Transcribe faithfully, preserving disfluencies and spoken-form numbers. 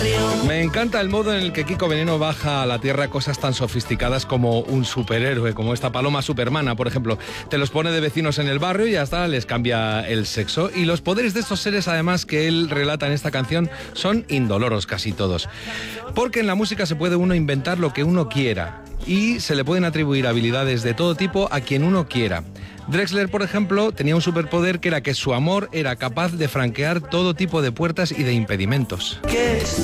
Me encanta el modo en el que Kiko Veneno baja a la tierra cosas tan sofisticadas como un superhéroe, como esta paloma supermana, por ejemplo. Te los pone de vecinos en el barrio y hasta les cambia el sexo. Y los poderes de estos seres, además, que él relata en esta canción, son indoloros casi todos. Porque en la música se puede uno inventar lo que uno quiera y se le pueden atribuir habilidades de todo tipo a quien uno quiera. Drexler, por ejemplo, tenía un superpoder que era que su amor era capaz de franquear todo tipo de puertas y de impedimentos. Que es